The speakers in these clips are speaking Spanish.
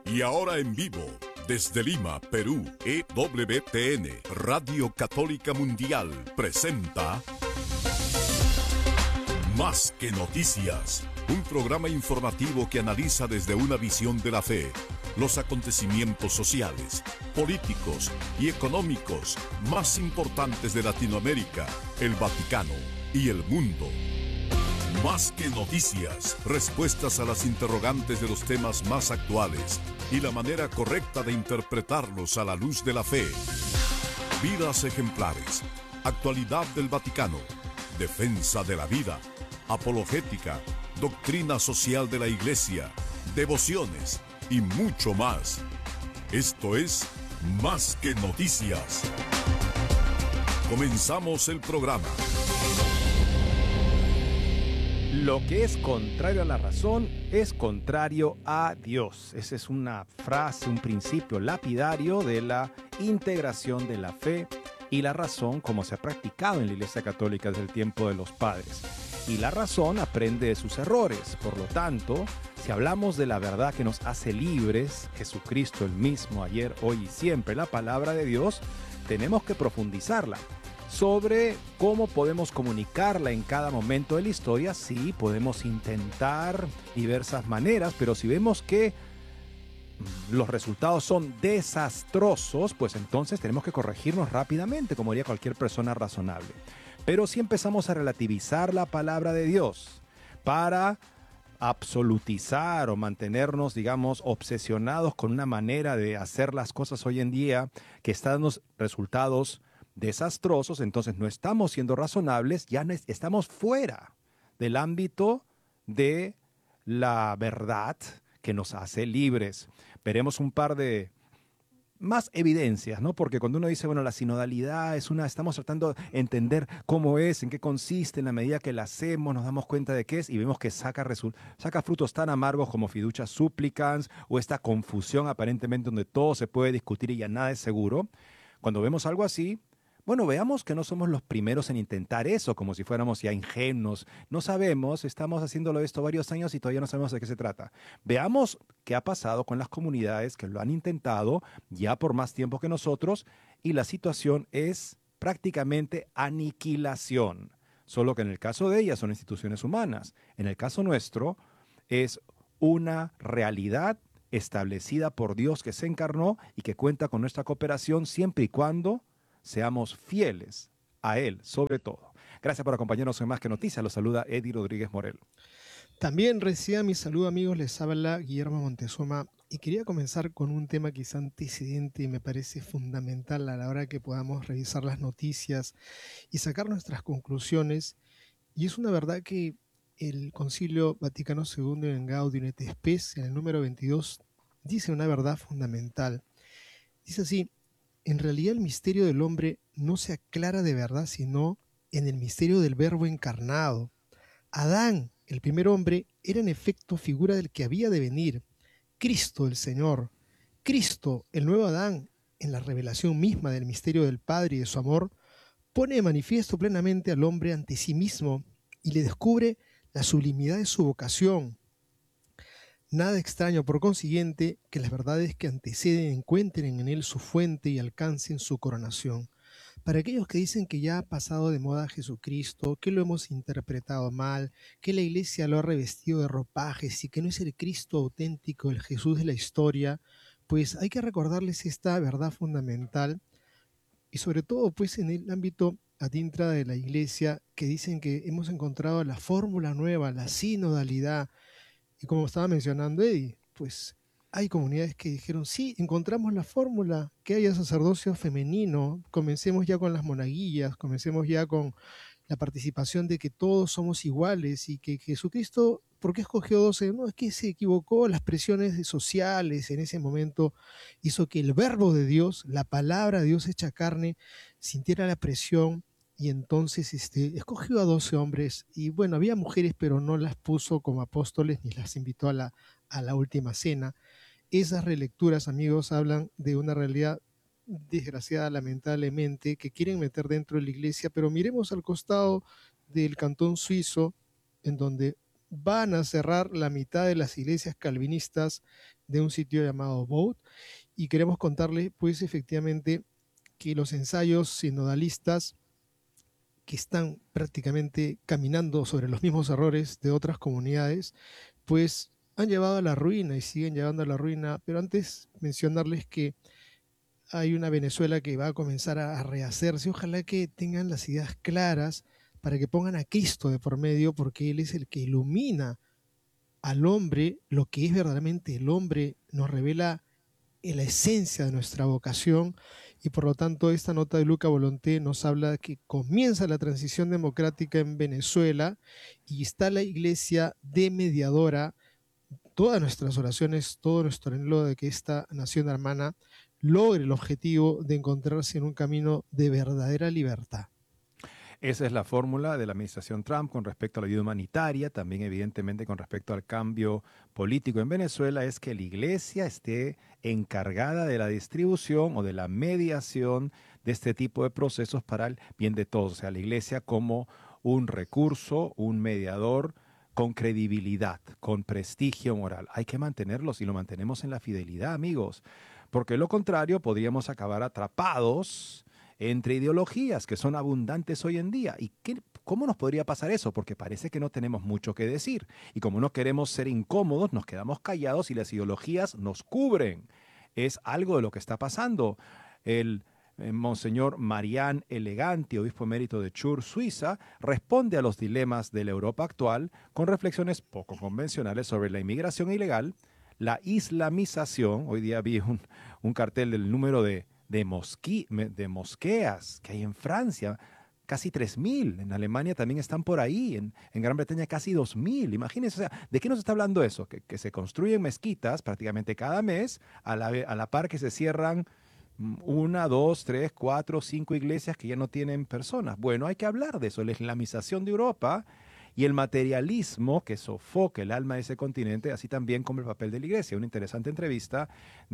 Y ahora en vivo, desde Lima, Perú, EWTN, Radio Católica Mundial, presenta Más que Noticias, un programa informativo que analiza desde una visión de la fe los acontecimientos sociales, políticos y económicos más importantes de Latinoamérica, el Vaticano y el mundo. Más que noticias, respuestas a las interrogantes de los temas más actuales y la manera correcta de interpretarlos a la luz de la fe. Vidas ejemplares, actualidad del Vaticano, defensa de la vida, apologética, doctrina social de la Iglesia, devociones y mucho más. Esto es Más que Noticias. Comenzamos el programa. Lo que es contrario a la razón es contrario a Dios. Esa es una frase, un principio lapidario de la integración de la fe y la razón como se ha practicado en la Iglesia Católica desde el tiempo de los padres. Y la razón aprende de sus errores. Por lo tanto, si hablamos de la verdad que nos hace libres, Jesucristo el mismo, ayer, hoy y siempre, la palabra de Dios, tenemos que profundizarla. Sobre cómo podemos comunicarla en cada momento de la historia, sí, podemos intentar diversas maneras, pero si vemos que los resultados son desastrosos, pues entonces tenemos que corregirnos rápidamente, como haría cualquier persona razonable. Pero si empezamos a relativizar la palabra de Dios para absolutizar o mantenernos, digamos, obsesionados con una manera de hacer las cosas hoy en día que está dando resultados desastrosos, entonces no estamos siendo razonables, ya no estamos fuera del ámbito de la verdad que nos hace libres. Veremos un par de más evidencias, ¿no? Porque cuando uno dice, bueno, la sinodalidad es estamos tratando de entender cómo es, en qué consiste, en la medida que la hacemos, nos damos cuenta de qué es y vemos que saca frutos tan amargos como fiducia supplicans o esta confusión aparentemente donde todo se puede discutir y ya nada es seguro. Cuando vemos algo así, bueno, veamos que no somos los primeros en intentar eso, como si fuéramos ya ingenuos. No sabemos, estamos haciéndolo esto varios años y todavía no sabemos de qué se trata. Veamos qué ha pasado con las comunidades que lo han intentado ya por más tiempo que nosotros y la situación es prácticamente aniquilación. Solo que en el caso de ellas son instituciones humanas. En el caso nuestro es una realidad establecida por Dios que se encarnó y que cuenta con nuestra cooperación siempre y cuando seamos fieles a Él, sobre todo. Gracias por acompañarnos en Más que Noticias. Los saluda Eddie Rodríguez Morel. También reciba mi saludo, amigos. Les habla Guillermo Montezuma y quería comenzar con un tema quizá antecedente y me parece fundamental a la hora que podamos revisar las noticias y sacar nuestras conclusiones. Y es una verdad que el Concilio Vaticano II en Gaudium et Spes, en el número 22, dice una verdad fundamental. Dice así: en realidad el misterio del hombre no se aclara de verdad sino en el misterio del Verbo encarnado. Adán, el primer hombre, era en efecto figura del que había de venir, Cristo el Señor. Cristo, el nuevo Adán, en la revelación misma del misterio del Padre y de su amor, pone de manifiesto plenamente al hombre ante sí mismo y le descubre la sublimidad de su vocación. Nada extraño, por consiguiente, que las verdades que anteceden encuentren en él su fuente y alcancen su coronación. Para aquellos que dicen que ya ha pasado de moda Jesucristo, que lo hemos interpretado mal, que la Iglesia lo ha revestido de ropajes y que no es el Cristo auténtico, el Jesús de la historia, pues hay que recordarles esta verdad fundamental y sobre todo pues en el ámbito ad intra de la Iglesia, que dicen que hemos encontrado la fórmula nueva, la sinodalidad. Y como estaba mencionando Eddie, pues hay comunidades que dijeron, sí, encontramos la fórmula, que haya sacerdocio femenino, comencemos ya con las monaguillas, comencemos ya con la participación de que todos somos iguales y que Jesucristo, ¿por qué escogió 12? No, es que se equivocó, las presiones sociales en ese momento hizo que el verbo de Dios, la palabra de Dios hecha carne, sintiera la presión. Y entonces escogió a 12 hombres y bueno, había mujeres pero no las puso como apóstoles ni las invitó a la última cena. Esas relecturas, amigos, hablan de una realidad desgraciada, lamentablemente, que quieren meter dentro de la iglesia, pero miremos al costado del cantón suizo, en donde van a cerrar la mitad de las iglesias calvinistas de un sitio llamado Vote, y queremos contarles, pues, efectivamente, que los ensayos sinodalistas, que están prácticamente caminando sobre los mismos errores de otras comunidades, pues han llevado a la ruina y siguen llevando a la ruina. Pero antes mencionarles que hay una Venezuela que va a comenzar a rehacerse. Ojalá que tengan las ideas claras para que pongan a Cristo de por medio, porque Él es el que ilumina al hombre, lo que es verdaderamente el hombre, nos revela en la esencia de nuestra vocación, y por lo tanto esta nota de Luca Volonté nos habla de que comienza la transición democrática en Venezuela y está la iglesia de mediadora. Todas nuestras oraciones, todo nuestro anhelo de que esta nación hermana logre el objetivo de encontrarse en un camino de verdadera libertad. Esa es la fórmula de la administración Trump con respecto a la ayuda humanitaria, también evidentemente con respecto al cambio político en Venezuela, es que la iglesia esté encargada de la distribución o de la mediación de este tipo de procesos para el bien de todos. O sea, la iglesia como un recurso, un mediador con credibilidad, con prestigio moral. Hay que mantenerlos y lo mantenemos en la fidelidad, amigos, porque de lo contrario podríamos acabar atrapados entre ideologías que son abundantes hoy en día. ¿Y cómo nos podría pasar eso? Porque parece que no tenemos mucho que decir. Y como no queremos ser incómodos, nos quedamos callados y las ideologías nos cubren. Es algo de lo que está pasando. El Monseñor Marián Eleganti, obispo emérito de Chur, Suiza, responde a los dilemas de la Europa actual con reflexiones poco convencionales sobre la inmigración ilegal, la islamización. Hoy día vi un cartel del número de mosqueas que hay en Francia, casi 3.000. En Alemania también están por ahí. En Gran Bretaña casi 2.000. Imagínense, o sea, ¿de qué nos está hablando eso? Que se construyen mezquitas prácticamente cada mes, a la par que se cierran 1, 2, 3, 4, 5 iglesias que ya no tienen personas. Bueno, hay que hablar de eso, la islamización de Europa y el materialismo que sofoca el alma de ese continente, así también como el papel de la iglesia. Una interesante entrevista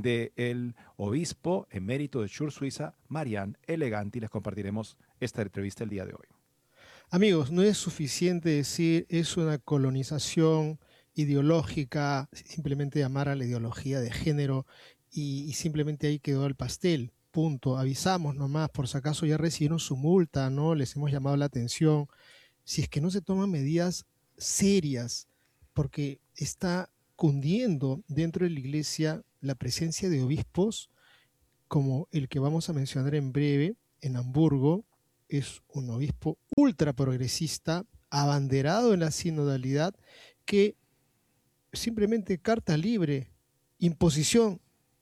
del obispo emérito de Chur, Suiza, Marián Eleganti. Les compartiremos esta entrevista el día de hoy. Amigos, no es suficiente decir es una colonización ideológica, simplemente llamar a la ideología de género y simplemente ahí quedó el pastel. Punto. Avisamos nomás, por si acaso ya recibieron su multa, ¿no? Les hemos llamado la atención. Si es que no se toman medidas serias, porque está cundiendo dentro de la iglesia la presencia de obispos como el que vamos a mencionar en breve, en Hamburgo. Es un obispo ultra progresista, abanderado en la sinodalidad, que simplemente carta libre, imposición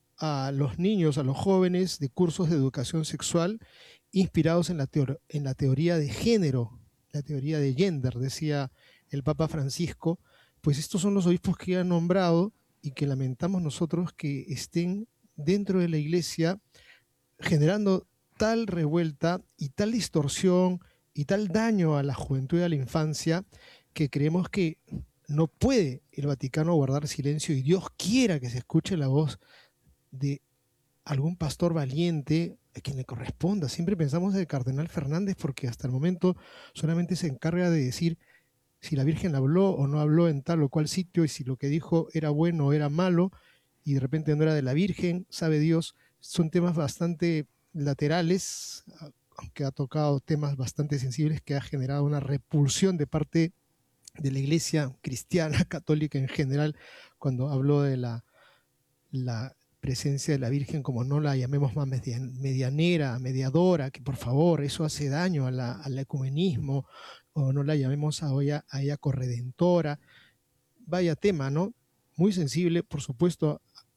a los niños, a los jóvenes, de cursos de educación sexual inspirados en la teoría de género, la teoría de gender, decía el Papa Francisco. Pues estos son los obispos que han nombrado y que lamentamos nosotros que estén dentro de la iglesia generando tal revuelta y tal distorsión y tal daño a la juventud y a la infancia, que creemos que no puede el Vaticano guardar silencio, y Dios quiera que se escuche la voz de algún pastor valiente a quien le corresponda. Siempre pensamos en el cardenal Fernández, porque hasta el momento solamente se encarga de decir si la Virgen habló o no habló en tal o cual sitio, y si lo que dijo era bueno o era malo, y de repente no era de la Virgen, sabe Dios. Son temas bastante laterales, aunque ha tocado temas bastante sensibles, que ha generado una repulsión de parte de la iglesia cristiana, católica en general, cuando habló de la presencia de la Virgen, como no la llamemos más medianera, mediadora, que por favor, eso hace daño al ecumenismo, o no la llamemos a ella corredentora. Vaya tema, ¿no? Muy sensible, por supuesto.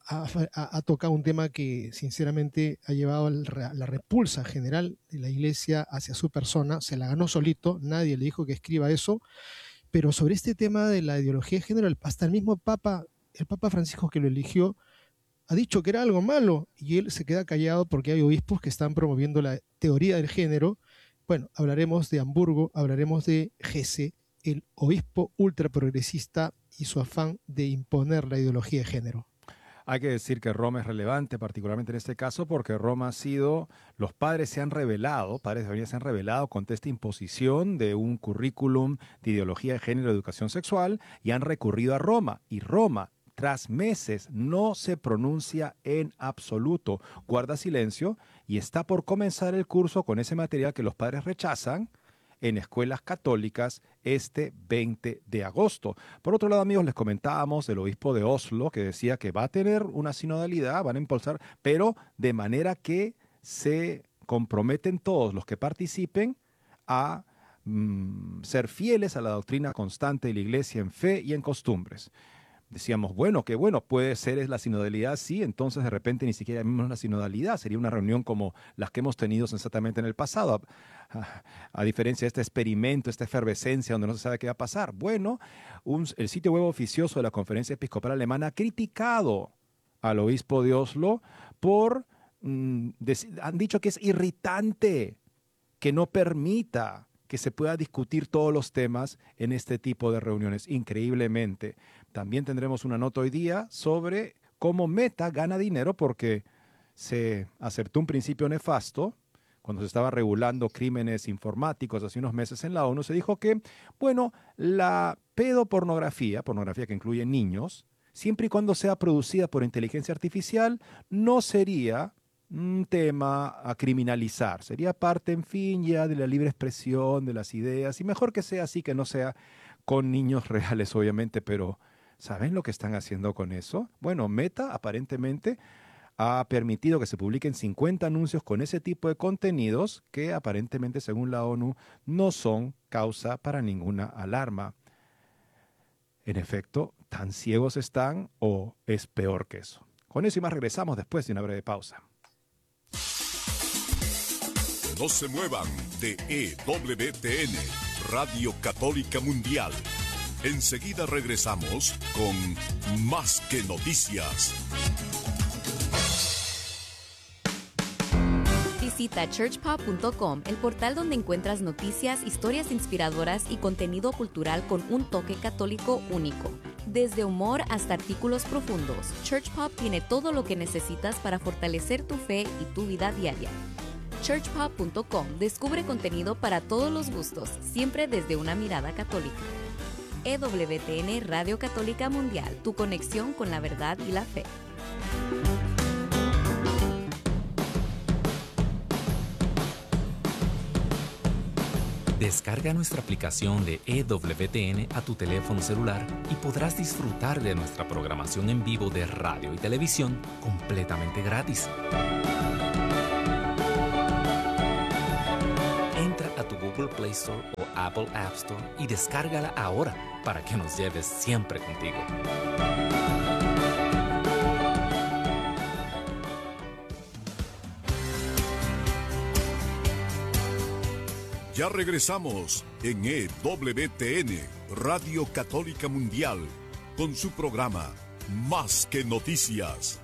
Ha tocado un tema que sinceramente ha llevado a la repulsa general de la iglesia hacia su persona. Se la ganó solito, nadie le dijo que escriba eso. Pero sobre este tema de la ideología de género, hasta el mismo Papa, el Papa Francisco, que lo eligió, ha dicho que era algo malo, y él se queda callado porque hay obispos que están promoviendo la teoría del género. Bueno, hablaremos de Hamburgo, hablaremos de Hesse, el obispo ultraprogresista y su afán de imponer la ideología de género. Hay que decir que Roma es relevante, particularmente en este caso, porque Roma ha sido, los padres se han rebelado, padres de familia se han rebelado contra esta imposición de un currículum de ideología de género y educación sexual y han recurrido a Roma. Y Roma, tras meses, no se pronuncia en absoluto, guarda silencio y está por comenzar el curso con ese material que los padres rechazan en escuelas católicas este 20 de agosto. Por otro lado, amigos, les comentábamos del obispo de Oslo que decía que va a tener una sinodalidad, van a impulsar, pero de manera que se comprometen todos los que participen a ser fieles a la doctrina constante de la Iglesia en fe y en costumbres. Decíamos, bueno, qué bueno, puede ser es la sinodalidad, sí, entonces de repente ni siquiera llamemos la sinodalidad, sería una reunión como las que hemos tenido sensatamente en el pasado, a diferencia de este experimento, esta efervescencia donde no se sabe qué va a pasar. Bueno, el sitio web oficioso de la Conferencia Episcopal Alemana ha criticado al obispo de Oslo por, han dicho que es irritante que no permita que se pueda discutir todos los temas en este tipo de reuniones, increíblemente. También tendremos una nota hoy día sobre cómo Meta gana dinero porque se acertó un principio nefasto cuando se estaba regulando crímenes informáticos hace unos meses en la ONU. Se dijo que, bueno, la pedopornografía, pornografía que incluye niños, siempre y cuando sea producida por inteligencia artificial, no sería un tema a criminalizar. Sería parte, en fin, ya de la libre expresión de las ideas. Y mejor que sea así, que no sea con niños reales, obviamente, pero ¿saben lo que están haciendo con eso? Bueno, Meta aparentemente ha permitido que se publiquen 50 anuncios con ese tipo de contenidos que aparentemente, según la ONU, no son causa para ninguna alarma. En efecto, ¿tan ciegos están o es peor que eso? Con eso y más regresamos después de una breve pausa. No se muevan de EWTN, Radio Católica Mundial. Enseguida regresamos con Más que Noticias. Visita churchpop.com, el portal donde encuentras noticias, historias inspiradoras y contenido cultural con un toque católico único. Desde humor hasta artículos profundos, Churchpop tiene todo lo que necesitas para fortalecer tu fe y tu vida diaria. churchpop.com descubre contenido para todos los gustos, siempre desde una mirada católica. EWTN Radio Católica Mundial, tu conexión con la verdad y la fe. Descarga nuestra aplicación de EWTN a tu teléfono celular y podrás disfrutar de nuestra programación en vivo de radio y televisión completamente gratis. Entra a tu Google Play Store o Apple App Store y descárgala ahora para que nos lleves siempre contigo. Ya regresamos en EWTN, Radio Católica Mundial, con su programa Más que Noticias.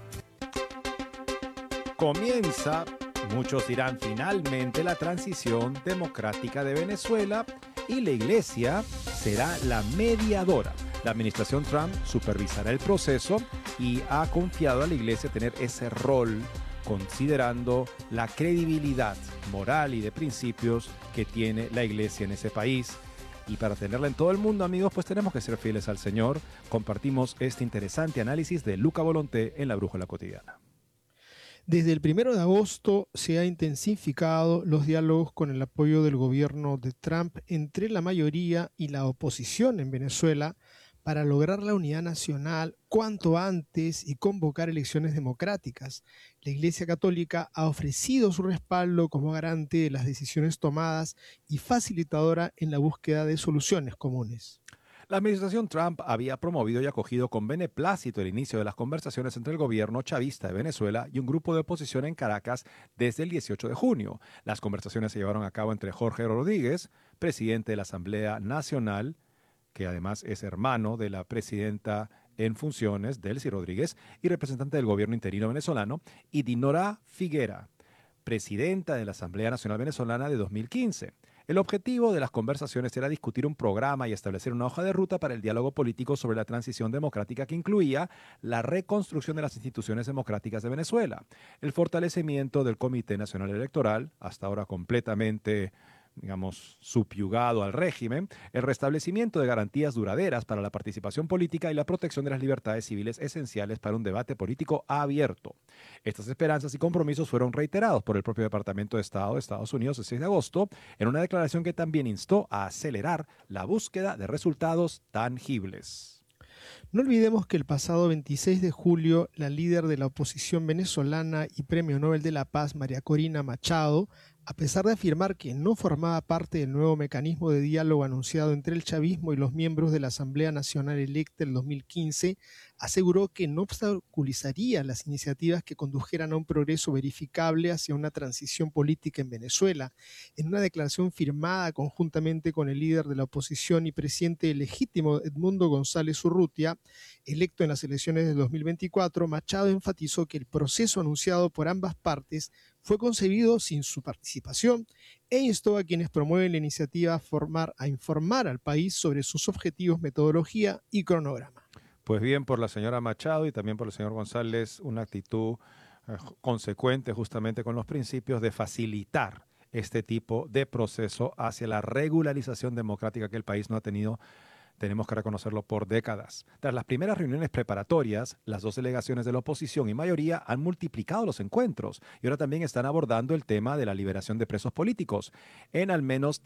Comienza, muchos dirán finalmente, la transición democrática de Venezuela y la Iglesia será la mediadora. La administración Trump supervisará el proceso y ha confiado a la Iglesia tener ese rol, considerando la credibilidad moral y de principios que tiene la Iglesia en ese país. Y para tenerla en todo el mundo, amigos, pues tenemos que ser fieles al Señor. Compartimos este interesante análisis de Luca Volonté en La Brújula Cotidiana. Desde el 1 de agosto se han intensificado los diálogos con el apoyo del gobierno de Trump entre la mayoría y la oposición en Venezuela para lograr la unidad nacional cuanto antes y convocar elecciones democráticas. La Iglesia Católica ha ofrecido su respaldo como garante de las decisiones tomadas y facilitadora en la búsqueda de soluciones comunes. La administración Trump había promovido y acogido con beneplácito el inicio de las conversaciones entre el gobierno chavista de Venezuela y un grupo de oposición en Caracas desde el 18 de junio. Las conversaciones se llevaron a cabo entre Jorge Rodríguez, presidente de la Asamblea Nacional, que además es hermano de la presidenta en funciones, Delcy Rodríguez, y representante del gobierno interino venezolano, y Dinora Figuera, presidenta de la Asamblea Nacional Venezolana de 2015. El objetivo de las conversaciones era discutir un programa y establecer una hoja de ruta para el diálogo político sobre la transición democrática que incluía la reconstrucción de las instituciones democráticas de Venezuela, el fortalecimiento del Comité Nacional Electoral, hasta ahora completamente, digamos, subyugado al régimen, el restablecimiento de garantías duraderas para la participación política y la protección de las libertades civiles esenciales para un debate político abierto. Estas esperanzas y compromisos fueron reiterados por el propio Departamento de Estado de Estados Unidos el 6 de agosto en una declaración que también instó a acelerar la búsqueda de resultados tangibles. No olvidemos que el pasado 26 de julio, la líder de la oposición venezolana y Premio Nobel de la Paz, María Corina Machado, a pesar de afirmar que no formaba parte del nuevo mecanismo de diálogo anunciado entre el chavismo y los miembros de la Asamblea Nacional electa en 2015, aseguró que no obstaculizaría las iniciativas que condujeran a un progreso verificable hacia una transición política en Venezuela. En una declaración firmada conjuntamente con el líder de la oposición y presidente legítimo Edmundo González Urrutia, electo en las elecciones de 2024, Machado enfatizó que el proceso anunciado por ambas partes fue concebido sin su participación e instó a quienes promueven la iniciativa a informar al país sobre sus objetivos, metodología y cronograma. Pues bien, por la señora Machado y también por el señor González, una actitud consecuente justamente con los principios de facilitar este tipo de proceso hacia la regularización democrática que el país no ha tenido. Tenemos que reconocerlo por décadas. Tras las primeras reuniones preparatorias, las dos delegaciones de la oposición y mayoría han multiplicado los encuentros y ahora también están abordando el tema de la liberación de presos políticos en al menos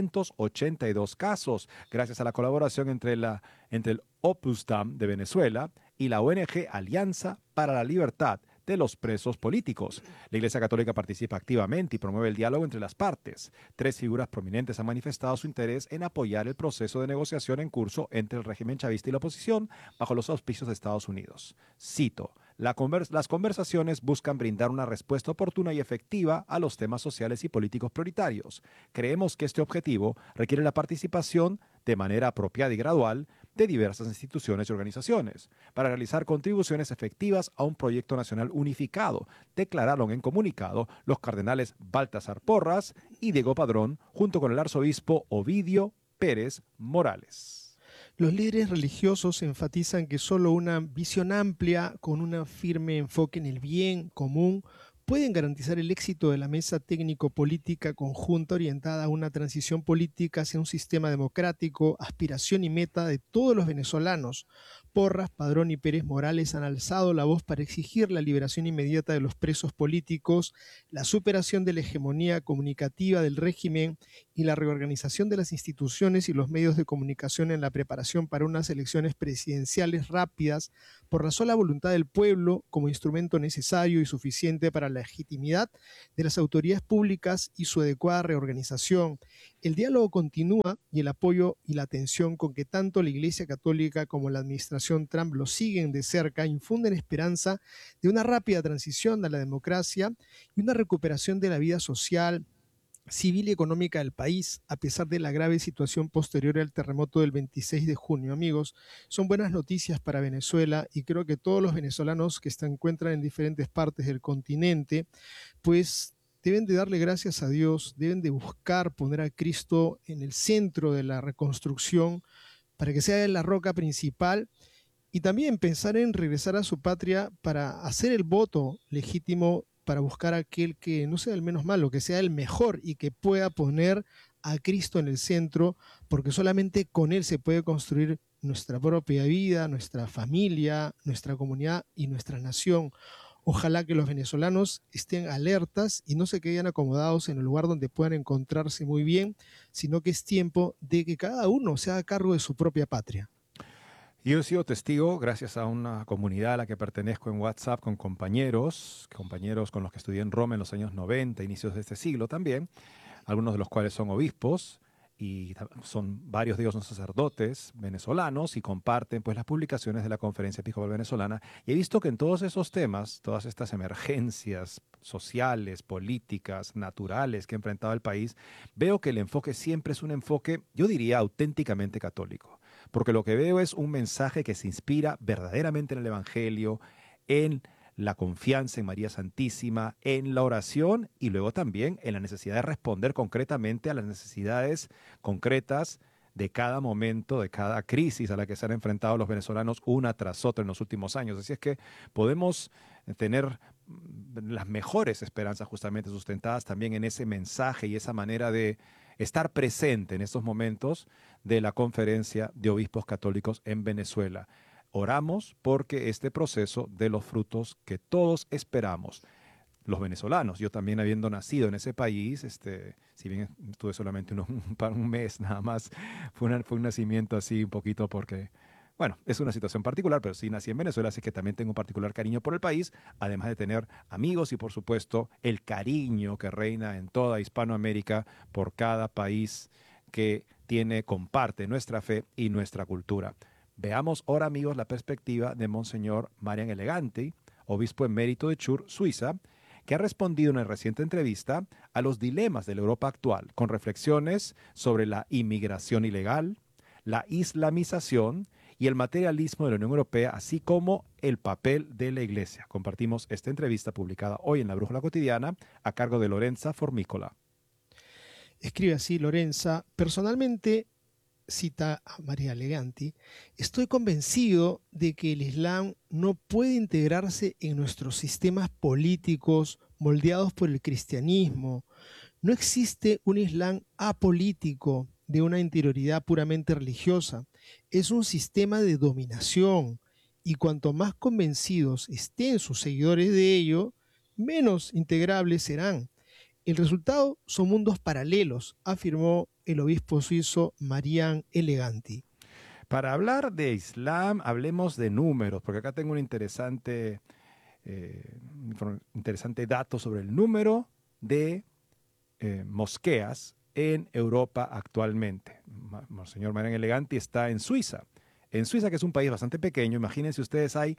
382 casos, gracias a la colaboración entre el Opus Dei de Venezuela y la ONG Alianza para la Libertad de los Presos Políticos. La Iglesia Católica participa activamente y promueve el diálogo entre las partes. 3 figuras prominentes han manifestado su interés en apoyar el proceso de negociación en curso entre el régimen chavista y la oposición bajo los auspicios de Estados Unidos. Cito: las conversaciones buscan brindar una respuesta oportuna y efectiva a los temas sociales y políticos prioritarios. Creemos que este objetivo requiere la participación de manera apropiada y gradual de diversas instituciones y organizaciones para realizar contribuciones efectivas a un proyecto nacional unificado, declararon en comunicado los cardenales Baltasar Porras y Diego Padrón, junto con el arzobispo Ovidio Pérez Morales. Los líderes religiosos enfatizan que solo una visión amplia, con un firme enfoque en el bien común, pueden garantizar el éxito de la mesa técnico-política conjunta orientada a una transición política hacia un sistema democrático, aspiración y meta de todos los venezolanos. Porras, Padrón y Pérez Morales han alzado la voz para exigir la liberación inmediata de los presos políticos, la superación de la hegemonía comunicativa del régimen y la reorganización de las instituciones y los medios de comunicación en la preparación para unas elecciones presidenciales rápidas por la sola voluntad del pueblo como instrumento necesario y suficiente para la legitimidad de las autoridades públicas y su adecuada reorganización. El diálogo continúa y el apoyo y la atención con que tanto la Iglesia Católica como la administración Trump lo siguen de cerca infunden esperanza de una rápida transición a la democracia y una recuperación de la vida social, civil y económica del país, a pesar de la grave situación posterior al terremoto del 26 de junio. Amigos, son buenas noticias para Venezuela y creo que todos los venezolanos que se encuentran en diferentes partes del continente, pues deben de darle gracias a Dios, deben de buscar poner a Cristo en el centro de la reconstrucción para que sea la roca principal y también pensar en regresar a su patria para hacer el voto legítimo para buscar a aquel que no sea el menos malo, que sea el mejor y que pueda poner a Cristo en el centro, porque solamente con Él se puede construir nuestra propia vida, nuestra familia, nuestra comunidad y nuestra nación. Ojalá que los venezolanos estén alertas y no se queden acomodados en el lugar donde puedan encontrarse muy bien, sino que es tiempo de que cada uno se haga cargo de su propia patria. Yo he sido testigo, gracias a una comunidad a la que pertenezco en WhatsApp, con compañeros con los que estudié en Roma en los años 90, inicios de este siglo también, algunos de los cuales son obispos y son varios de ellos son sacerdotes venezolanos y comparten pues las publicaciones de la Conferencia Episcopal Venezolana. Y he visto que en todos esos temas, todas estas emergencias sociales, políticas, naturales que ha enfrentado el país, veo que el enfoque siempre es un enfoque, yo diría, auténticamente católico. Porque lo que veo es un mensaje que se inspira verdaderamente en el Evangelio, en la confianza en María Santísima, en la oración y luego también en la necesidad de responder concretamente a las necesidades concretas de cada momento, de cada crisis a la que se han enfrentado los venezolanos una tras otra en los últimos años. Así es que podemos tener las mejores esperanzas justamente sustentadas también en ese mensaje y esa manera de estar presente en estos momentos de la Conferencia de Obispos Católicos en Venezuela. Oramos porque este proceso dé los frutos que todos esperamos. Los venezolanos, yo también habiendo nacido en ese país, si bien estuve solamente un mes nada más, fue un nacimiento así un poquito porque, bueno, es una situación particular, pero sí nací en Venezuela, así que también tengo un particular cariño por el país, además de tener amigos y por supuesto el cariño que reina en toda Hispanoamérica por cada país que comparte nuestra fe y nuestra cultura. Veamos ahora, amigos, la perspectiva de Monseñor Marian Eleganti, obispo emérito de Chur, Suiza, que ha respondido en una reciente entrevista a los dilemas de la Europa actual, con reflexiones sobre la inmigración ilegal, la islamización y el materialismo de la Unión Europea, así como el papel de la Iglesia. Compartimos esta entrevista publicada hoy en La Brújula Cotidiana a cargo de Lorenza Formícola. Escribe así Lorenza: personalmente, cita a María Eleganti, estoy convencido de que el Islam no puede integrarse en nuestros sistemas políticos moldeados por el cristianismo. No existe un Islam apolítico de una interioridad puramente religiosa. Es un sistema de dominación y cuanto más convencidos estén sus seguidores de ello, menos integrables serán. El resultado son mundos paralelos, afirmó el obispo suizo Marian Eleganti. Para hablar de Islam, hablemos de números, porque acá tengo un interesante dato sobre el número de mosqueas en Europa actualmente. Monseñor Marian Eleganti está en Suiza. En Suiza, que es un país bastante pequeño, imagínense ustedes, hay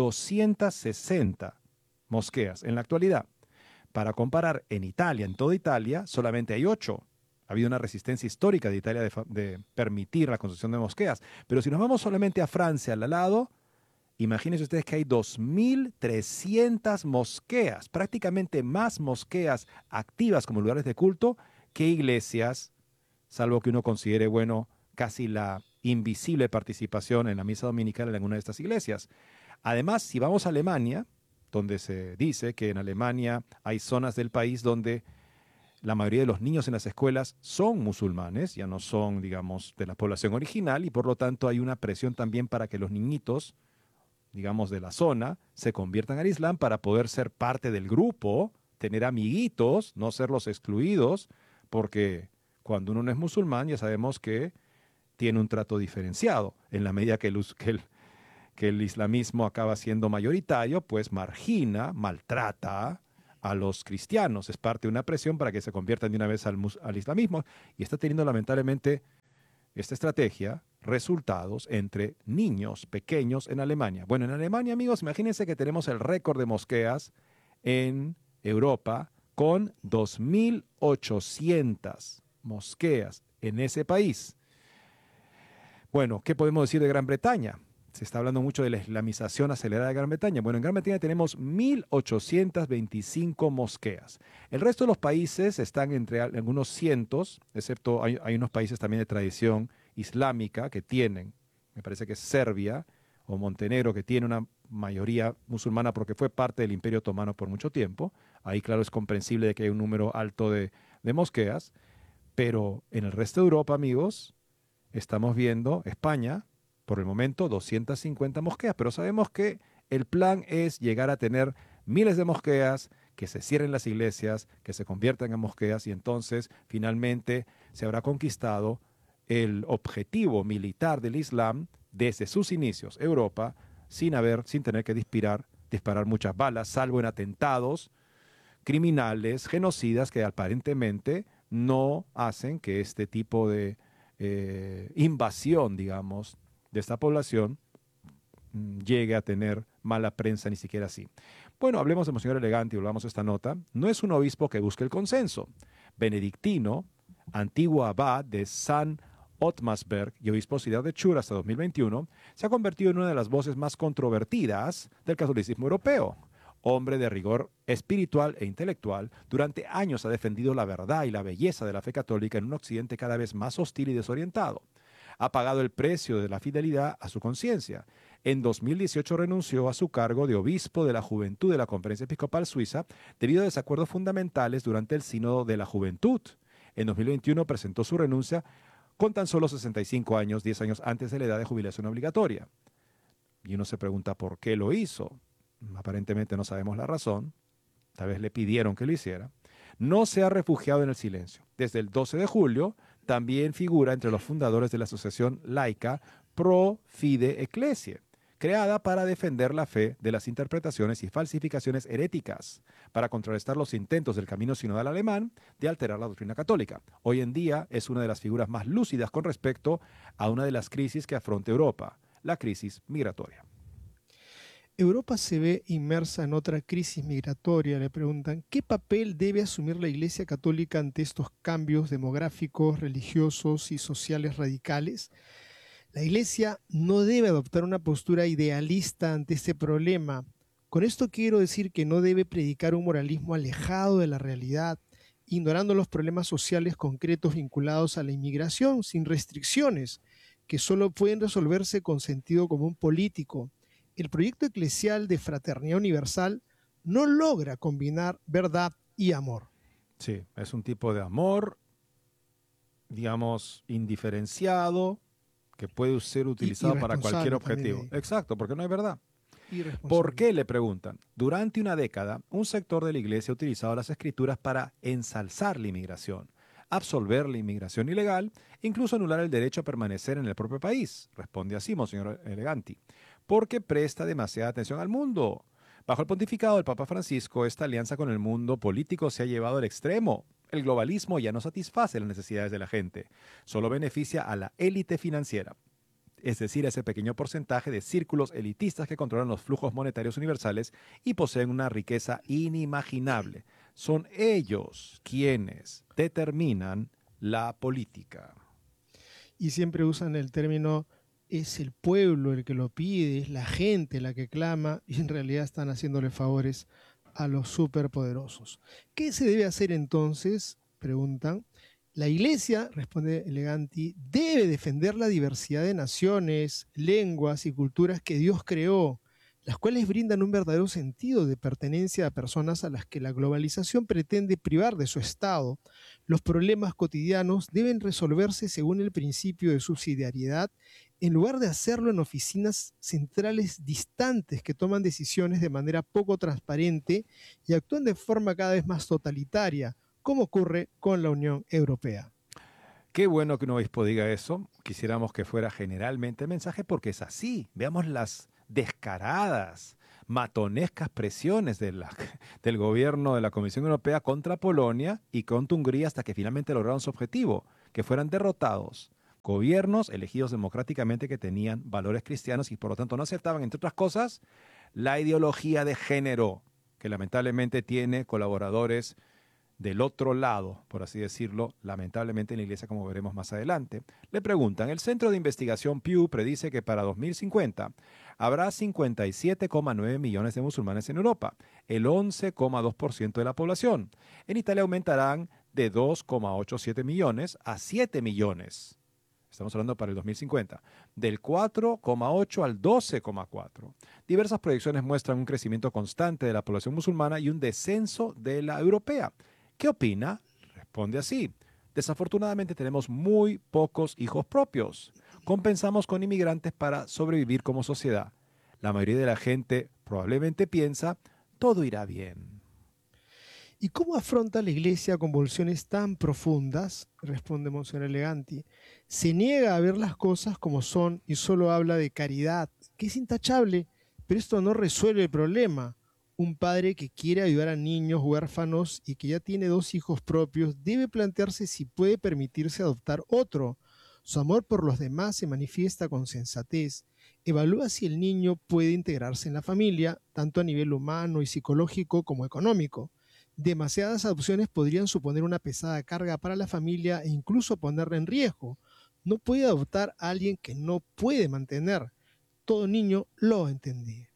260 mosqueas en la actualidad. Para comparar, en Italia, en toda Italia, solamente hay 8. Ha habido una resistencia histórica de Italia de permitir la construcción de mosqueas. Pero si nos vamos solamente a Francia, al lado, imagínense ustedes que hay 2.300 mosqueas, prácticamente más mosqueas activas como lugares de culto que iglesias, salvo que uno considere, bueno, casi la invisible participación en la misa dominical en alguna de estas iglesias. Además, si vamos a Alemania, donde se dice que en Alemania hay zonas del país donde la mayoría de los niños en las escuelas son musulmanes, ya no son, digamos, de la población original, y por lo tanto hay una presión también para que los niñitos, digamos, de la zona se conviertan al Islam para poder ser parte del grupo, tener amiguitos, no ser los excluidos, porque cuando uno no es musulmán ya sabemos que tiene un trato diferenciado. En la medida que el islamismo acaba siendo mayoritario, pues margina, maltrata a los cristianos. Es parte de una presión para que se conviertan de una vez al islamismo, y está teniendo lamentablemente esta estrategia resultados entre niños pequeños en Alemania. Bueno, en Alemania, amigos, imagínense que tenemos el récord de mosqueas en Europa con 2.800 mosqueas en ese país. Bueno, ¿qué podemos decir de Gran Bretaña? Se está hablando mucho de la islamización acelerada de Gran Bretaña. Bueno, en Gran Bretaña tenemos 1.825 mosqueas. El resto de los países están entre algunos cientos, excepto hay unos países también de tradición islámica que tienen, me parece que es Serbia o Montenegro, que tiene una mayoría musulmana porque fue parte del Imperio Otomano por mucho tiempo. Ahí, claro, es comprensible de que hay un número alto de mosqueas. Pero en el resto de Europa, amigos, estamos viendo España, por el momento, 250 mosqueas, pero sabemos que el plan es llegar a tener miles de mosqueas, que se cierren las iglesias, que se conviertan en mosqueas, y entonces finalmente se habrá conquistado el objetivo militar del Islam desde sus inicios, Europa, sin tener que disparar muchas balas, salvo en atentados criminales, genocidas, que aparentemente no hacen que este tipo de invasión, digamos, de esta población llegue a tener mala prensa, ni siquiera así. Bueno, hablemos de Monseñor Eleganti, volvamos a esta nota. No es un obispo que busque el consenso. Benedictino, antiguo abad de San Ottmarsberg y obispo auxiliar de Chur hasta 2021, se ha convertido en una de las voces más controvertidas del catolicismo europeo. Hombre de rigor espiritual e intelectual, durante años ha defendido la verdad y la belleza de la fe católica en un occidente cada vez más hostil y desorientado. Ha pagado el precio de la fidelidad a su conciencia. En 2018 renunció a su cargo de obispo de la juventud de la Conferencia Episcopal Suiza debido a desacuerdos fundamentales durante el Sínodo de la Juventud. En 2021 presentó su renuncia con tan solo 65 años, 10 años antes de la edad de jubilación obligatoria. Y uno se pregunta por qué lo hizo. Aparentemente no sabemos la razón. Tal vez le pidieron que lo hiciera. No se ha refugiado en el silencio. Desde el 12 de julio también figura entre los fundadores de la asociación laica Pro Fide Ecclesiae, creada para defender la fe de las interpretaciones y falsificaciones heréticas, para contrarrestar los intentos del camino sinodal alemán de alterar la doctrina católica. Hoy en día es una de las figuras más lúcidas con respecto a una de las crisis que afronta Europa, la crisis migratoria. Europa se ve inmersa en otra crisis migratoria. Le preguntan, ¿qué papel debe asumir la Iglesia Católica ante estos cambios demográficos, religiosos y sociales radicales? La Iglesia no debe adoptar una postura idealista ante este problema. Con esto quiero decir que no debe predicar un moralismo alejado de la realidad, ignorando los problemas sociales concretos vinculados a la inmigración, sin restricciones, que solo pueden resolverse con sentido común político. El proyecto eclesial de fraternidad universal no logra combinar verdad y amor. Sí, es un tipo de amor, digamos, indiferenciado, que puede ser utilizado para cualquier objetivo. Exacto, porque no hay verdad. ¿Por qué? Le preguntan. Durante una década, un sector de la iglesia ha utilizado las escrituras para ensalzar la inmigración, absolver la inmigración ilegal, incluso anular el derecho a permanecer en el propio país. Responde así, Monseñor Eleganti. Porque presta demasiada atención al mundo. Bajo el pontificado del Papa Francisco, esta alianza con el mundo político se ha llevado al extremo. El globalismo ya no satisface las necesidades de la gente, solo beneficia a la élite financiera, es decir, a ese pequeño porcentaje de círculos elitistas que controlan los flujos monetarios universales y poseen una riqueza inimaginable. Son ellos quienes determinan la política. Y siempre usan el término es el pueblo el que lo pide, es la gente la que clama, y en realidad están haciéndole favores a los superpoderosos. ¿Qué se debe hacer entonces? Preguntan. La Iglesia, responde Eleganti, debe defender la diversidad de naciones, lenguas y culturas que Dios creó, las cuales brindan un verdadero sentido de pertenencia a personas a las que la globalización pretende privar de su estado. Los problemas cotidianos deben resolverse según el principio de subsidiariedad, en lugar de hacerlo en oficinas centrales distantes que toman decisiones de manera poco transparente y actúan de forma cada vez más totalitaria, como ocurre con la Unión Europea. Qué bueno que un obispo diga eso. Quisiéramos que fuera generalmente el mensaje porque es así. Veamos las descaradas, matonescas presiones del gobierno de la Comisión Europea contra Polonia y contra Hungría hasta que finalmente lograron su objetivo, que fueran derrotados. Gobiernos elegidos democráticamente que tenían valores cristianos y por lo tanto no aceptaban, entre otras cosas, la ideología de género, que lamentablemente tiene colaboradores del otro lado, por así decirlo, lamentablemente en la iglesia, como veremos más adelante. Le preguntan, el Centro de Investigación Pew predice que para 2050 habrá 57,9 millones de musulmanes en Europa, el 11,2% de la población. En Italia aumentarán de 2,87 millones a 7 millones. Estamos hablando para el 2050, del 4,8 al 12,4. Diversas proyecciones muestran un crecimiento constante de la población musulmana y un descenso de la europea. ¿Qué opina? Responde así. Desafortunadamente tenemos muy pocos hijos propios. Compensamos con inmigrantes para sobrevivir como sociedad. La mayoría de la gente probablemente piensa, todo irá bien. ¿Y cómo afronta la Iglesia convulsiones tan profundas? Responde Monseñor Eleganti. Se niega a ver las cosas como son y solo habla de caridad, que es intachable, pero esto no resuelve el problema. Un padre que quiere ayudar a niños huérfanos y que ya tiene 2 hijos propios debe plantearse si puede permitirse adoptar otro. Su amor por los demás se manifiesta con sensatez. Evalúa si el niño puede integrarse en la familia, tanto a nivel humano y psicológico como económico. Demasiadas adopciones podrían suponer una pesada carga para la familia e incluso ponerla en riesgo. No puede adoptar a alguien que no puede mantener. Todo niño lo entendía.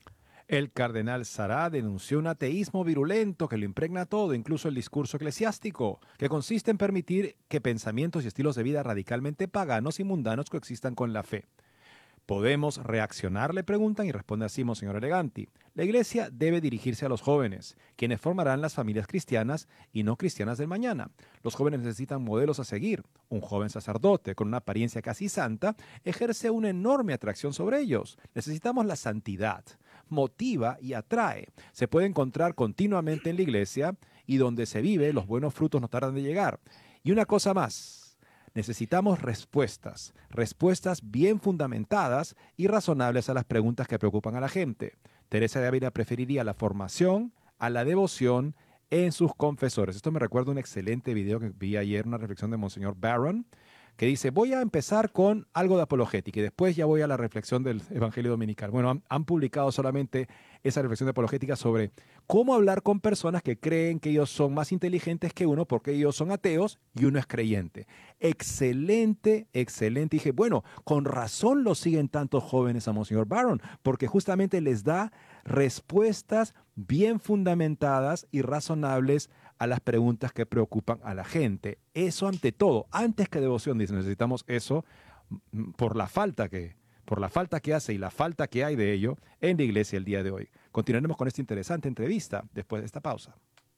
El cardenal Sará denunció un ateísmo virulento que lo impregna todo, incluso el discurso eclesiástico, que consiste en permitir que pensamientos y estilos de vida radicalmente paganos y mundanos coexistan con la fe. ¿Podemos reaccionar?, le preguntan, y responde así Monseñor Eleganti. La Iglesia debe dirigirse a los jóvenes, quienes formarán las familias cristianas y no cristianas del mañana. Los jóvenes necesitan modelos a seguir. Un joven sacerdote con una apariencia casi santa ejerce una enorme atracción sobre ellos. Necesitamos la santidad. Motiva y atrae. Se puede encontrar continuamente en la Iglesia, y donde se vive, los buenos frutos no tardan de llegar. Y una cosa más. Necesitamos respuestas bien fundamentadas y razonables a las preguntas que preocupan a la gente. Teresa de Ávila preferiría la formación a la devoción en sus confesores. Esto me recuerda un excelente video que vi ayer, una reflexión de Monseñor Barron, que dice, voy a empezar con algo de apologética y después ya voy a la reflexión del Evangelio Dominical. Bueno, han publicado solamente esa reflexión de apologética sobre cómo hablar con personas que creen que ellos son más inteligentes que uno porque ellos son ateos y uno es creyente. Excelente, excelente. Y dije, bueno, con razón lo siguen tantos jóvenes a Monseñor Barron, porque justamente les da respuestas bien fundamentadas y razonables a las preguntas que preocupan a la gente. Eso ante todo, antes que devoción, dice, necesitamos eso por la falta que hace y la falta que hay de ello en la Iglesia el día de hoy. Continuaremos con esta interesante entrevista después de esta pausa.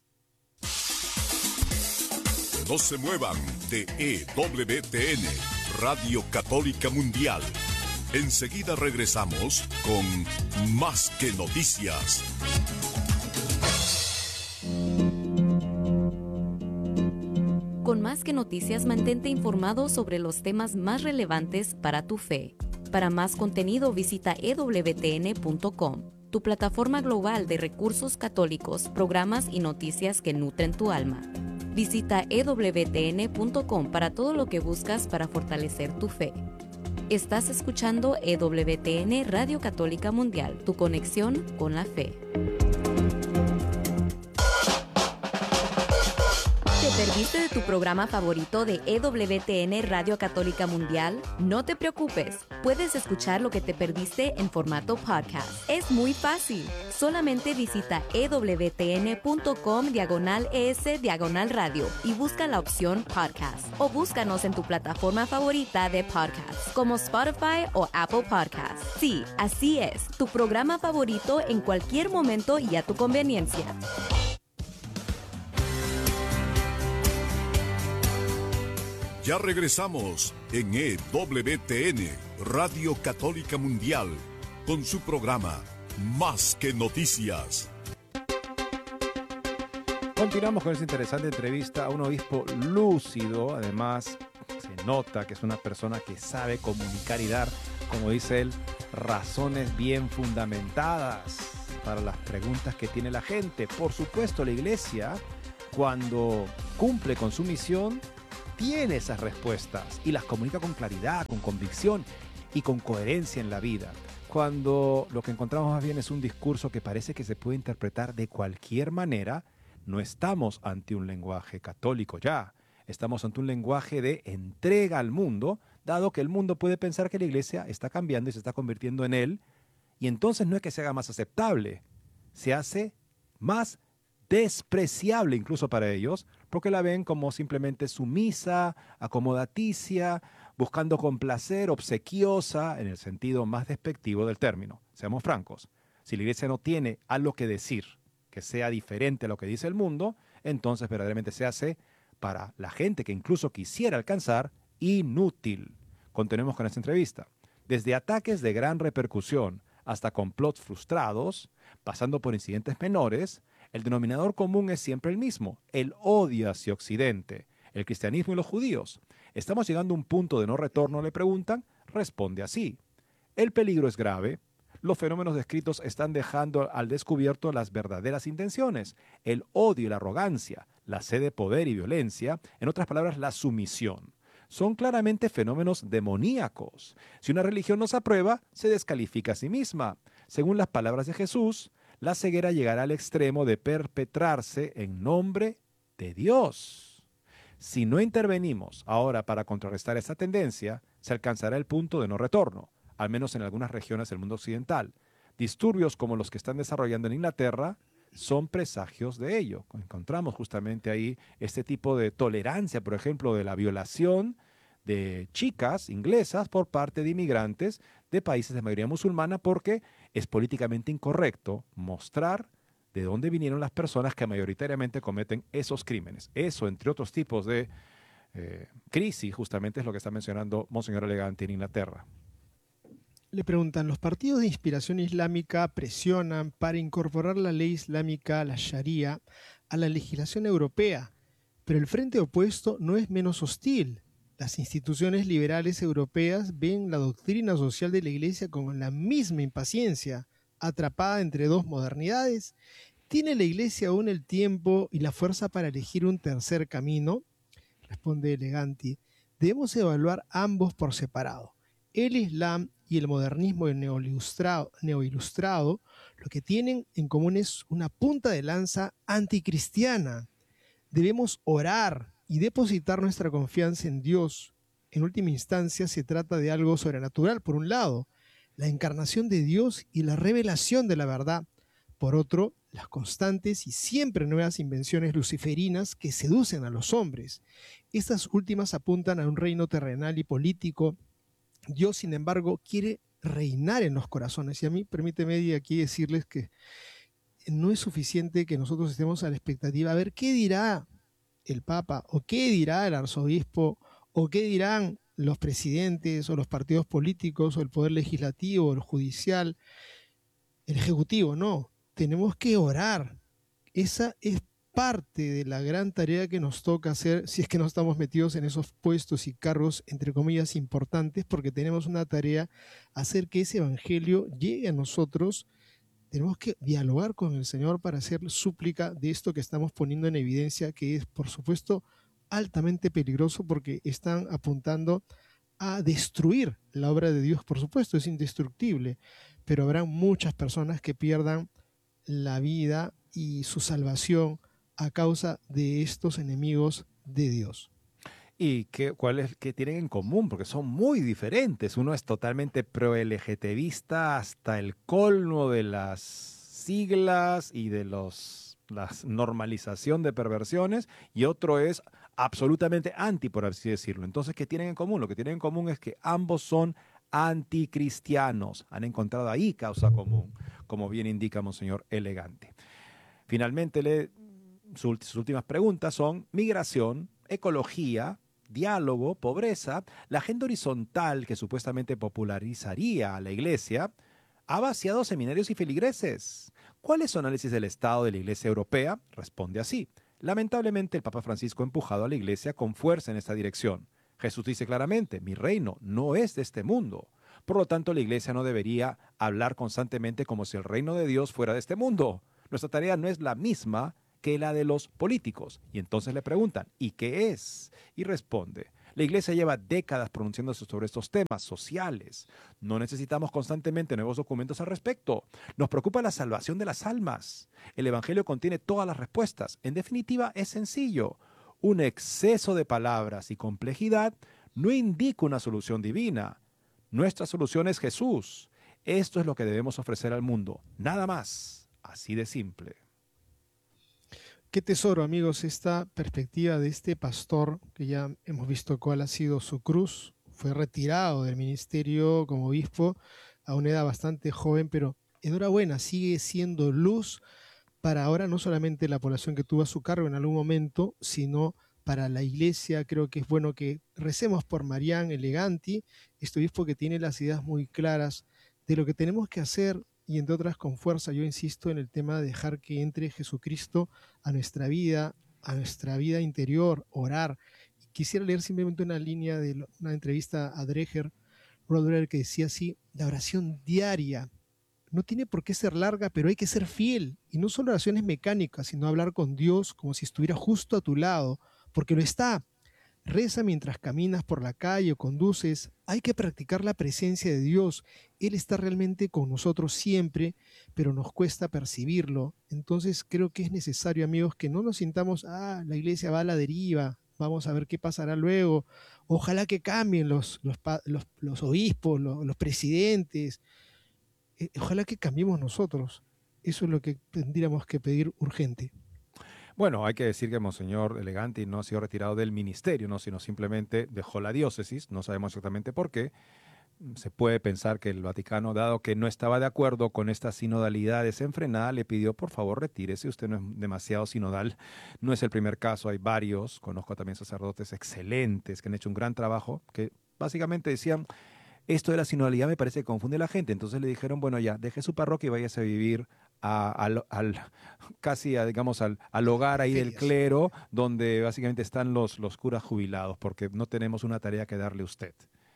No se muevan de EWTN, Radio Católica Mundial. Enseguida regresamos con Más que Noticias. Con Más que Noticias, mantente informado sobre los temas más relevantes para tu fe. Para más contenido, visita ewtn.com, tu plataforma global de recursos católicos, programas y noticias que nutren tu alma. Visita ewtn.com para todo lo que buscas para fortalecer tu fe. Estás escuchando EWTN Radio Católica Mundial, tu conexión con la fe. ¿Te perdiste de tu programa favorito de EWTN Radio Católica Mundial? No te preocupes, puedes escuchar lo que te perdiste en formato podcast. Es muy fácil. Solamente visita ewtn.com/es/radio y busca la opción podcast. O búscanos en tu plataforma favorita de podcast, como Spotify o Apple Podcasts. Sí, así es, tu programa favorito en cualquier momento y a tu conveniencia. Ya regresamos en EWTN, Radio Católica Mundial, con su programa Más que Noticias. Continuamos con esta interesante entrevista a un obispo lúcido. Además, se nota que es una persona que sabe comunicar y dar, como dice él, razones bien fundamentadas para las preguntas que tiene la gente. Por supuesto, la Iglesia, cuando cumple con su misión, tiene esas respuestas y las comunica con claridad, con convicción y con coherencia en la vida. Cuando lo que encontramos más bien es un discurso que parece que se puede interpretar de cualquier manera, no estamos ante un lenguaje católico ya. Estamos ante un lenguaje de entrega al mundo, dado que el mundo puede pensar que la Iglesia está cambiando y se está convirtiendo en él, y entonces no es que se haga más aceptable, se hace más despreciable incluso para ellos, porque la ven como simplemente sumisa, acomodaticia, buscando complacer, obsequiosa, en el sentido más despectivo del término. Seamos francos, si la Iglesia no tiene algo que decir que sea diferente a lo que dice el mundo, entonces verdaderamente se hace, para la gente que incluso quisiera alcanzar, inútil. Continuemos con esta entrevista. Desde ataques de gran repercusión hasta complots frustrados, pasando por incidentes menores, el denominador común es siempre el mismo, el odio hacia Occidente, el cristianismo y los judíos. ¿Estamos llegando a un punto de no retorno?, le preguntan. Responde así. El peligro es grave. Los fenómenos descritos están dejando al descubierto las verdaderas intenciones, el odio y la arrogancia, la sed de poder y violencia, en otras palabras, la sumisión. Son claramente fenómenos demoníacos. Si una religión no se aprueba, se descalifica a sí misma. Según las palabras de Jesús, la ceguera llegará al extremo de perpetrarse en nombre de Dios. Si no intervenimos ahora para contrarrestar esta tendencia, se alcanzará el punto de no retorno, al menos en algunas regiones del mundo occidental. Disturbios como los que están desarrollando en Inglaterra son presagios de ello. Encontramos justamente ahí este tipo de tolerancia, por ejemplo, de la violación de chicas inglesas por parte de inmigrantes de países de mayoría musulmana, porque es políticamente incorrecto mostrar de dónde vinieron las personas que mayoritariamente cometen esos crímenes. Eso, entre otros tipos de crisis, justamente es lo que está mencionando Monseñor Elegante en Inglaterra. Le preguntan, ¿los partidos de inspiración islámica presionan para incorporar la ley islámica, la Sharia, a la legislación europea? Pero el frente opuesto no es menos hostil. Las instituciones liberales europeas ven la doctrina social de la Iglesia con la misma impaciencia, atrapada entre dos modernidades. ¿Tiene la Iglesia aún el tiempo y la fuerza para elegir un tercer camino? Responde Eleganti. Debemos evaluar ambos por separado. El Islam y el modernismo neoilustrado lo que tienen en común es una punta de lanza anticristiana. Debemos orar y depositar nuestra confianza en Dios. En última instancia, se trata de algo sobrenatural, por un lado, la encarnación de Dios y la revelación de la verdad. Por otro, las constantes y siempre nuevas invenciones luciferinas que seducen a los hombres. Estas últimas apuntan a un reino terrenal y político. Dios, sin embargo, quiere reinar en los corazones. Y a mí, permíteme aquí decirles que no es suficiente que nosotros estemos a la expectativa a ver qué dirá el Papa, o qué dirá el arzobispo, o qué dirán los presidentes, o los partidos políticos, o el poder legislativo, o el judicial, el ejecutivo. No, tenemos que orar. Esa es parte de la gran tarea que nos toca hacer si es que no estamos metidos en esos puestos y cargos, entre comillas, importantes, porque tenemos una tarea, hacer que ese evangelio llegue a nosotros. Tenemos que dialogar con el Señor para hacer súplica de esto que estamos poniendo en evidencia, que es, por supuesto, altamente peligroso, porque están apuntando a destruir la obra de Dios. Por supuesto, es indestructible, pero habrá muchas personas que pierdan la vida y su salvación a causa de estos enemigos de Dios. ¿Y qué tienen en común? Porque son muy diferentes. Uno es totalmente pro-LGTBista hasta el colmo de las siglas y de la normalización de perversiones, y otro es absolutamente anti, por así decirlo. Entonces, ¿qué tienen en común? Lo que tienen en común es que ambos son anticristianos. Han encontrado ahí causa común, como bien indica Monseñor Elegante. Finalmente, sus últimas preguntas son migración, ecología, diálogo, pobreza. La agenda horizontal que supuestamente popularizaría a la Iglesia ha vaciado seminarios y feligreses. ¿Cuál es su análisis del estado de la Iglesia europea? Responde así. Lamentablemente, el Papa Francisco ha empujado a la Iglesia con fuerza en esta dirección. Jesús dice claramente, mi reino no es de este mundo. Por lo tanto, la Iglesia no debería hablar constantemente como si el reino de Dios fuera de este mundo. Nuestra tarea no es la misma que la de los políticos. Y entonces le preguntan, ¿y qué es? Y responde, la Iglesia lleva décadas pronunciándose sobre estos temas sociales. No necesitamos constantemente nuevos documentos al respecto. Nos preocupa la salvación de las almas. El Evangelio contiene todas las respuestas. En definitiva, es sencillo. Un exceso de palabras y complejidad no indica una solución divina. Nuestra solución es Jesús. Esto es lo que debemos ofrecer al mundo. Nada más. Así de simple. Qué tesoro, amigos, esta perspectiva de este pastor, que ya hemos visto cuál ha sido su cruz. Fue retirado del ministerio como obispo a una edad bastante joven, pero enhorabuena, sigue siendo luz para ahora no solamente la población que tuvo a su cargo en algún momento, sino para la Iglesia. Creo que es bueno que recemos por Marián Eleganti, este obispo que tiene las ideas muy claras de lo que tenemos que hacer, y entre otras con fuerza. Yo insisto en el tema de dejar que entre Jesucristo a nuestra vida interior, orar. Quisiera leer simplemente una línea de una entrevista a Dreher, que decía así: la oración diaria no tiene por qué ser larga, pero hay que ser fiel, y no solo oraciones mecánicas, sino hablar con Dios como si estuviera justo a tu lado, porque lo está. Reza mientras caminas por la calle o conduces. Hay que practicar la presencia de Dios. Él está realmente con nosotros siempre, pero nos cuesta percibirlo. Entonces creo que es necesario, amigos, que no nos sintamos, la Iglesia va a la deriva, vamos a ver qué pasará luego. Ojalá que cambien los obispos, los presidentes. Ojalá que cambiemos nosotros. Eso es lo que tendríamos que pedir urgente. Bueno, hay que decir que Monseñor Eleganti no ha sido retirado del ministerio, ¿no? Sino simplemente dejó la diócesis, no sabemos exactamente por qué. Se puede pensar que el Vaticano, dado que no estaba de acuerdo con esta sinodalidad desenfrenada, le pidió, por favor, retírese, usted no es demasiado sinodal. No es el primer caso, hay varios, conozco también sacerdotes excelentes que han hecho un gran trabajo, que básicamente decían, esto de la sinodalidad me parece que confunde a la gente. Entonces le dijeron, bueno, ya, deje su parroquia y váyase a vivir digamos, al hogar ahí del clero, donde básicamente están los curas jubilados, porque no tenemos una tarea que darle a usted.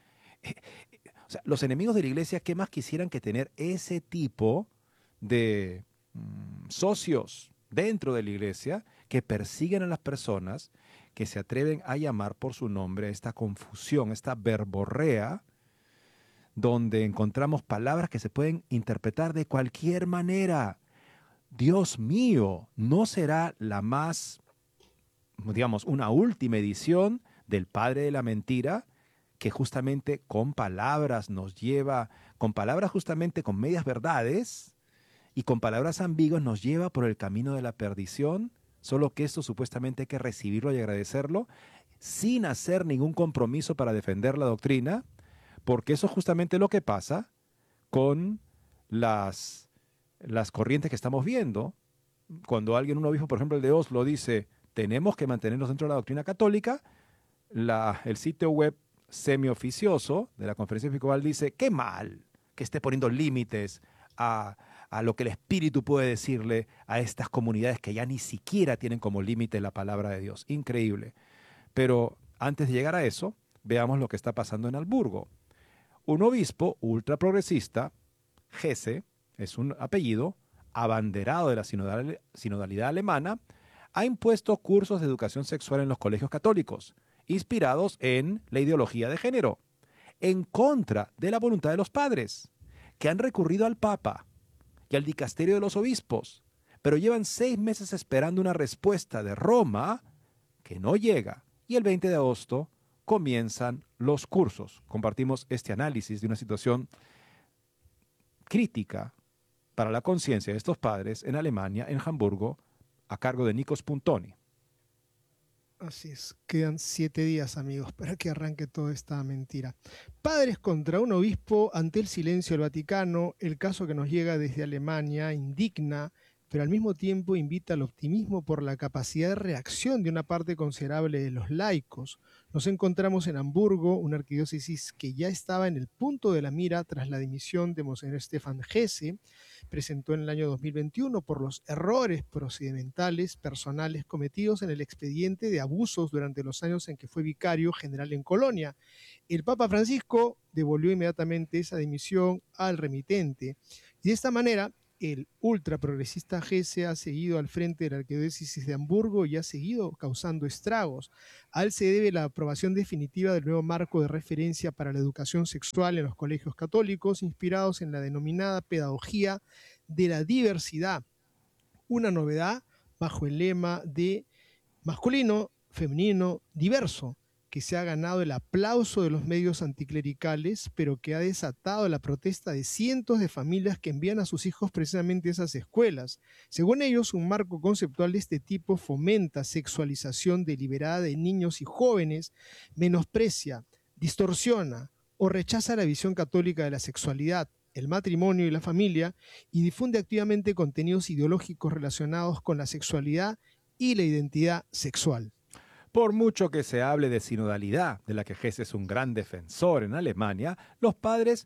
O sea, los enemigos de la iglesia, ¿qué más quisieran que tener ese tipo de socios dentro de la iglesia que persiguen a las personas, que se atreven a llamar por su nombre, esta confusión, esta verborrea, donde encontramos palabras que se pueden interpretar de cualquier manera? Dios mío, ¿no será la más, digamos, una última edición del padre de la mentira, que justamente con palabras nos lleva, con palabras justamente con medias verdades y con palabras ambiguas nos lleva por el camino de la perdición? Solo que esto supuestamente hay que recibirlo y agradecerlo sin hacer ningún compromiso para defender la doctrina, porque eso es justamente lo que pasa con las corrientes que estamos viendo. Cuando un obispo, por ejemplo el de Oslo, dice tenemos que mantenernos dentro de la doctrina católica, el sitio web semioficioso de la Conferencia Episcopal dice qué mal que esté poniendo límites a lo que el Espíritu puede decirle a estas comunidades que ya ni siquiera tienen como límite la palabra de Dios. Increíble. Pero antes de llegar a eso, veamos lo que está pasando en Hamburgo. Un obispo ultraprogresista, Hesse, es un apellido, abanderado de la sinodalidad alemana, ha impuesto cursos de educación sexual en los colegios católicos, inspirados en la ideología de género, en contra de la voluntad de los padres, que han recurrido al Papa y al dicasterio de los obispos, pero llevan 6 meses esperando una respuesta de Roma que no llega, y el 20 de agosto comienzan los cursos. Compartimos este análisis de una situación crítica para la conciencia de estos padres en Alemania, en Hamburgo, a cargo de Nikos Puntoni. Así es, quedan 7 días, amigos, para que arranque toda esta mentira. Padres contra un obispo ante el silencio del Vaticano. El caso que nos llega desde Alemania indigna, pero al mismo tiempo invita al optimismo por la capacidad de reacción de una parte considerable de los laicos. Nos encontramos en Hamburgo, una arquidiócesis que ya estaba en el punto de la mira tras la dimisión de Monseñor Stefan Hesse, presentó en el año 2021 por los errores procedimentales personales cometidos en el expediente de abusos durante los años en que fue vicario general en Colonia. El Papa Francisco devolvió inmediatamente esa dimisión al remitente, y de esta manera el ultraprogresista Hesse ha seguido al frente de la arquidiócesis de Hamburgo y ha seguido causando estragos. A él se debe la aprobación definitiva del nuevo marco de referencia para la educación sexual en los colegios católicos, inspirados en la denominada pedagogía de la diversidad, una novedad bajo el lema de masculino, femenino, diverso, que se ha ganado el aplauso de los medios anticlericales, pero que ha desatado la protesta de cientos de familias que envían a sus hijos precisamente a esas escuelas. Según ellos, un marco conceptual de este tipo fomenta sexualización deliberada de niños y jóvenes, menosprecia, distorsiona o rechaza la visión católica de la sexualidad, el matrimonio y la familia, y difunde activamente contenidos ideológicos relacionados con la sexualidad y la identidad sexual. Por mucho que se hable de sinodalidad, de la que Hesse es un gran defensor en Alemania, los padres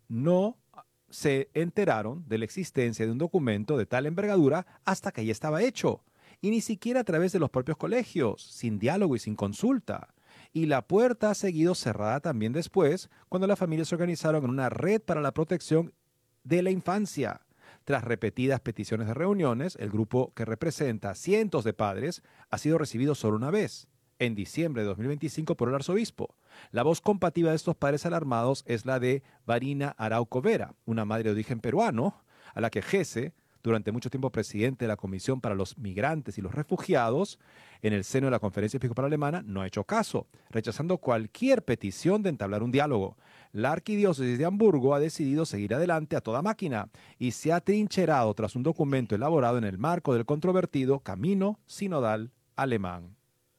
no se enteraron de la existencia de un documento de tal envergadura hasta que ya estaba hecho, y ni siquiera a través de los propios colegios, sin diálogo y sin consulta. Y la puerta ha seguido cerrada también después, cuando las familias se organizaron en una red para la protección de la infancia. Tras repetidas peticiones de reuniones, el grupo, que representa a cientos de padres, ha sido recibido solo una vez, en diciembre de 2025, por el arzobispo. La voz combativa de estos padres alarmados es la de Varina Arauco Vera, una madre de origen peruano, a la que Hesse durante mucho tiempo presidente de la Comisión para los Migrantes y los Refugiados en el seno de la Conferencia Episcopal Alemana, no ha hecho caso, rechazando cualquier petición de entablar un diálogo. La Arquidiócesis de Hamburgo ha decidido seguir adelante a toda máquina y se ha trincherado tras un documento elaborado en el marco del controvertido Camino Sinodal Alemán.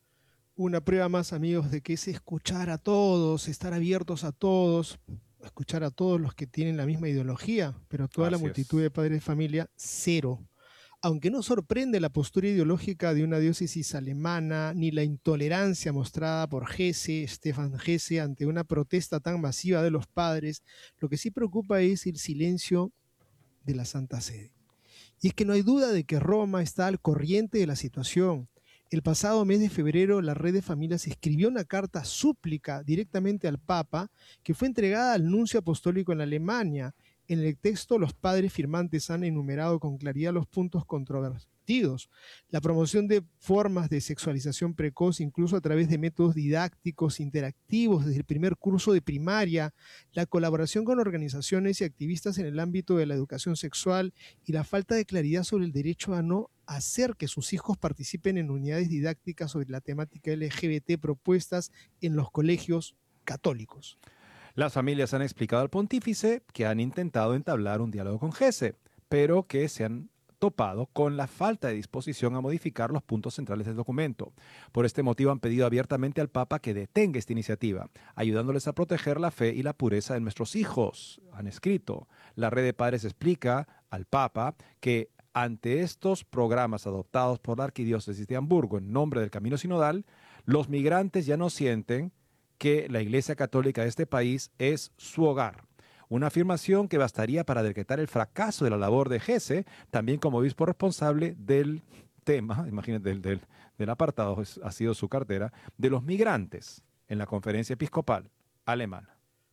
Una prueba más, amigos, de que es escuchar a todos, estar abiertos a todos, escuchar a todos los que tienen la misma ideología, pero toda la multitud de padres de familia, cero. Aunque no sorprende la postura ideológica de una diócesis alemana, ni la intolerancia mostrada por Stefan Hesse, ante una protesta tan masiva de los padres, lo que sí preocupa es el silencio de la Santa Sede. Y es que no hay duda de que Roma está al corriente de la situación. El pasado mes de febrero, la Red de Familias escribió una carta súplica directamente al Papa que fue entregada al nuncio apostólico en Alemania. En el texto, los padres firmantes han enumerado con claridad los puntos controvertidos. La promoción de formas de sexualización precoz, incluso a través de métodos didácticos interactivos desde el primer curso de primaria, la colaboración con organizaciones y activistas en el ámbito de la educación sexual y la falta de claridad sobre el derecho a no hacer que sus hijos participen en unidades didácticas sobre la temática LGBT propuestas en los colegios católicos. Las familias han explicado al pontífice que han intentado entablar un diálogo con Hesse, pero que se han topado con la falta de disposición a modificar los puntos centrales del documento. Por este motivo han pedido abiertamente al Papa que detenga esta iniciativa, ayudándoles a proteger la fe y la pureza de nuestros hijos. Han escrito. La Red de Padres explica al Papa que ante estos programas adoptados por la Arquidiócesis de Hamburgo en nombre del Camino Sinodal, los migrantes ya no sienten que la Iglesia Católica de este país es su hogar. Una afirmación que bastaría para decretar el fracaso de la labor de Hesse, también como obispo responsable del tema, imagínate, del apartado, ha sido su cartera, de los migrantes en la Conferencia Episcopal Alemana.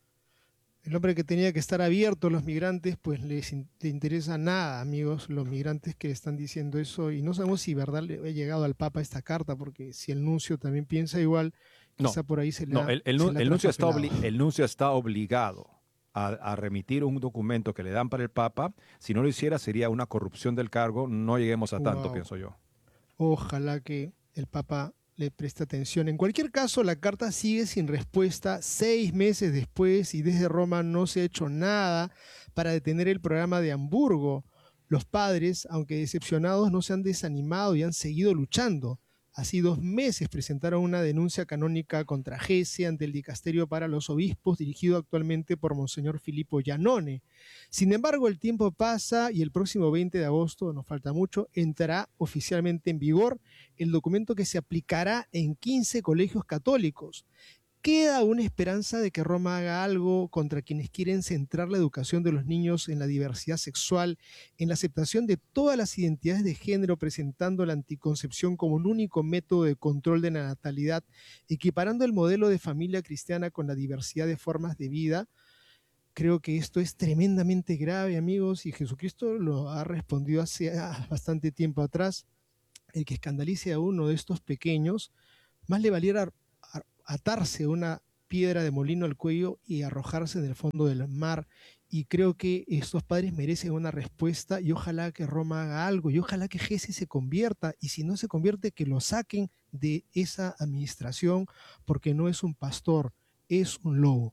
El hombre que tenía que estar abierto a los migrantes, pues le interesa nada, amigos, los migrantes que le están diciendo eso. Y no sabemos si verdad le ha llegado al Papa esta carta, porque si el nuncio también piensa igual, quizá por ahí se le ha el nuncio está obligado a remitir un documento que le dan para el Papa. Si no lo hiciera, sería una corrupción del cargo. No lleguemos a tanto, pienso yo. Ojalá que el Papa le preste atención. En cualquier caso, la carta sigue sin respuesta 6 meses después y desde Roma no se ha hecho nada para detener el programa de Hamburgo. Los padres, aunque decepcionados, no se han desanimado y han seguido luchando. Hace 2 meses presentaron una denuncia canónica contra Hesse ante el Dicasterio para los Obispos, dirigido actualmente por Monseñor Filippo Giannone. Sin embargo, el tiempo pasa y el próximo 20 de agosto, nos falta mucho, entrará oficialmente en vigor el documento que se aplicará en 15 colegios católicos. Queda una esperanza de que Roma haga algo contra quienes quieren centrar la educación de los niños en la diversidad sexual, en la aceptación de todas las identidades de género, presentando la anticoncepción como un único método de control de la natalidad, equiparando el modelo de familia cristiana con la diversidad de formas de vida. Creo que esto es tremendamente grave, amigos, y Jesucristo lo ha respondido hace bastante tiempo atrás. El que escandalice a uno de estos pequeños, más le valiera atarse una piedra de molino al cuello y arrojarse en el fondo del mar. Y creo que estos padres merecen una respuesta y ojalá que Roma haga algo y ojalá que Hesse se convierta, y si no se convierte, que lo saquen de esa administración, porque no es un pastor, es un lobo.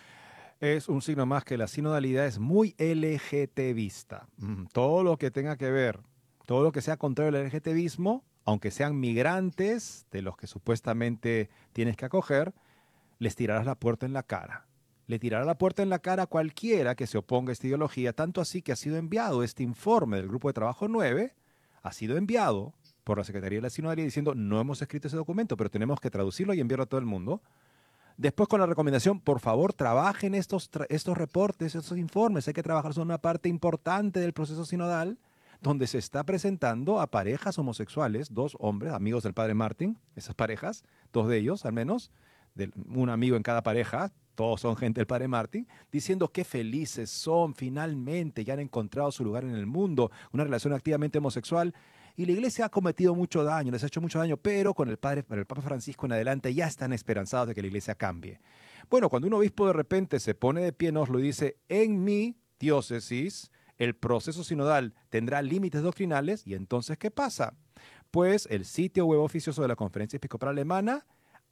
Es un signo más que la sinodalidad es muy LGTBista. Todo lo que tenga que ver, todo lo que sea contrario al LGTBismo, aunque sean migrantes de los que supuestamente tienes que acoger, les tirarás la puerta en la cara. Le tirará la puerta en la cara a cualquiera que se oponga a esta ideología, tanto así que ha sido enviado este informe del Grupo de Trabajo 9, ha sido enviado por la Secretaría de la Sinodalidad diciendo no hemos escrito ese documento, pero tenemos que traducirlo y enviarlo a todo el mundo. Después con la recomendación, por favor, trabajen estos reportes, estos informes, hay que trabajar, son una parte importante del proceso sinodal, donde se está presentando a parejas homosexuales, 2 hombres, amigos del padre Martín, esas parejas, 2 de ellos al menos, un amigo en cada pareja, todos son gente del padre Martín, diciendo qué felices son finalmente, ya han encontrado su lugar en el mundo, una relación activamente homosexual, y la iglesia ha cometido mucho daño, les ha hecho mucho daño, pero con el Papa Francisco en adelante ya están esperanzados de que la iglesia cambie. Bueno, cuando un obispo de repente se pone de pie, nos lo dice, en mi diócesis, el proceso sinodal tendrá límites doctrinales y entonces ¿qué pasa? Pues el sitio web oficioso de la Conferencia Episcopal Alemana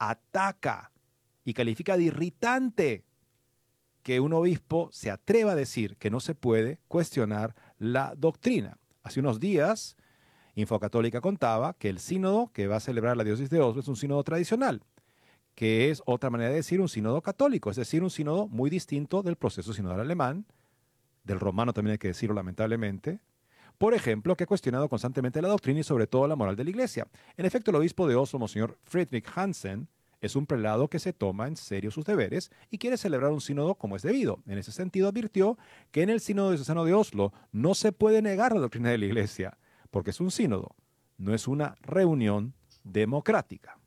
ataca y califica de irritante que un obispo se atreva a decir que no se puede cuestionar la doctrina. Hace unos días, Infocatólica contaba que el sínodo que va a celebrar la diócesis de Oslo es un sínodo tradicional, que es otra manera de decir un sínodo católico, es decir, un sínodo muy distinto del proceso sinodal alemán, del romano también hay que decirlo lamentablemente, por ejemplo, que ha cuestionado constantemente la doctrina y sobre todo la moral de la Iglesia. En efecto, el obispo de Oslo, Monseñor Friedrich Hansen, es un prelado que se toma en serio sus deberes y quiere celebrar un sínodo como es debido. En ese sentido advirtió que en el sínodo diocesano de Oslo no se puede negar la doctrina de la Iglesia, porque es un sínodo, no es una reunión democrática.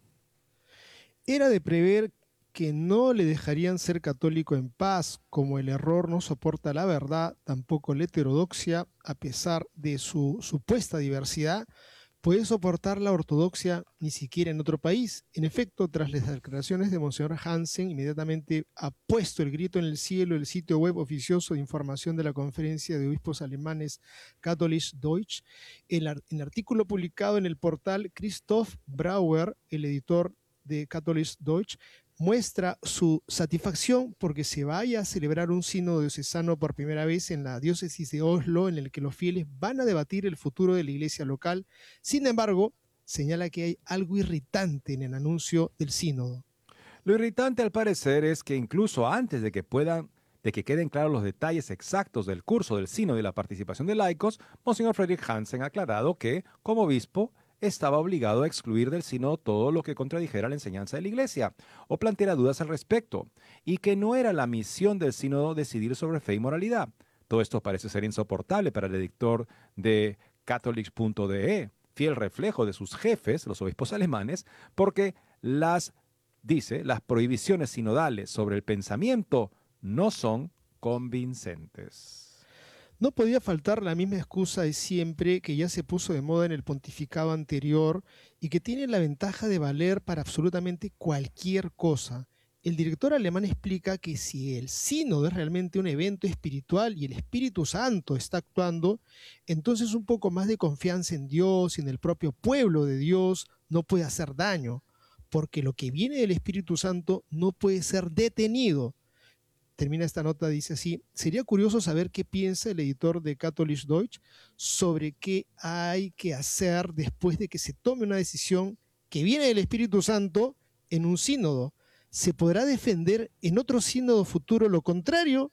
Era de prever que no le dejarían ser católico en paz, como el error no soporta la verdad, tampoco la heterodoxia, a pesar de su supuesta diversidad, puede soportar la ortodoxia ni siquiera en otro país. En efecto, tras las declaraciones de Monseñor Hansen, inmediatamente ha puesto el grito en el cielo el sitio web oficioso de información de la Conferencia de Obispos Alemanes Katholisch Deutsch. El artículo publicado en el portal Christoph Brauer, el editor de Katholisch Deutsch, muestra su satisfacción porque se vaya a celebrar un sínodo diocesano por primera vez en la diócesis de Oslo, en el que los fieles van a debatir el futuro de la iglesia local. Sin embargo, señala que hay algo irritante en el anuncio del sínodo. Lo irritante, al parecer, es que incluso antes de que queden claros los detalles exactos del curso del sínodo y la participación de laicos, Monseñor Friedrich Hansen ha aclarado que, como obispo, estaba obligado a excluir del sínodo todo lo que contradijera la enseñanza de la Iglesia o planteara dudas al respecto, y que no era la misión del sínodo decidir sobre fe y moralidad. Todo esto parece ser insoportable para el editor de Catholics.de, fiel reflejo de sus jefes, los obispos alemanes, porque las prohibiciones sinodales sobre el pensamiento no son convincentes. No podía faltar la misma excusa de siempre que ya se puso de moda en el pontificado anterior y que tiene la ventaja de valer para absolutamente cualquier cosa. El director alemán explica que si el sínodo es realmente un evento espiritual y el Espíritu Santo está actuando, entonces un poco más de confianza en Dios y en el propio pueblo de Dios no puede hacer daño, porque lo que viene del Espíritu Santo no puede ser detenido. Termina esta nota, dice así: sería curioso saber qué piensa el editor de Katholisch Deutsch sobre qué hay que hacer después de que se tome una decisión que viene del Espíritu Santo en un sínodo. ¿Se podrá defender en otro sínodo futuro lo contrario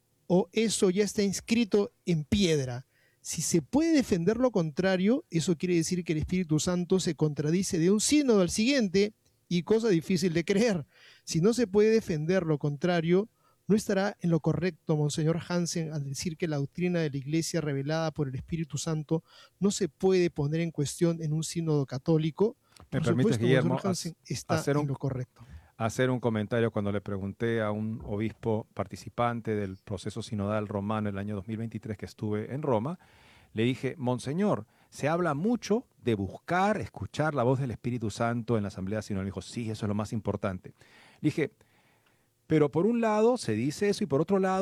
o eso ya está inscrito en piedra? Si se puede defender lo contrario, eso quiere decir que el Espíritu Santo se contradice de un sínodo al siguiente, y cosa difícil de creer. Si no se puede defender lo contrario, ¿no estará en lo correcto Monseñor Hansen al decir que la doctrina de la Iglesia revelada por el Espíritu Santo no se puede poner en cuestión en un sínodo católico? ¿Me Por permites, supuesto, Guillermo, Monseñor Hansen está en lo correcto. Hacer un comentario cuando le pregunté a un obispo participante del proceso sinodal romano el año 2023 que estuve en Roma? Le dije: Monseñor, se habla mucho de buscar, escuchar la voz del Espíritu Santo en la asamblea sinodal. Me dijo: sí, eso es lo más importante. Le dije: pero por un lado se dice eso y por otro lado